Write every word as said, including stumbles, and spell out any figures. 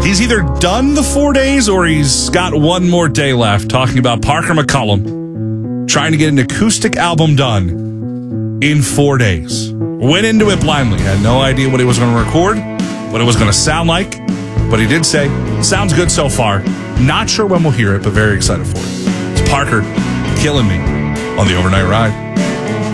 He's either done the four days or he's got one more day left. Talking about Parker McCollum trying to get an acoustic album done in four days. Went into it blindly. Had no idea what he was going to record, what it was going to sound like. But he did say, sounds good so far. Not sure when we'll hear it, but very excited for it. It's Parker killing me on the Overnight Ride.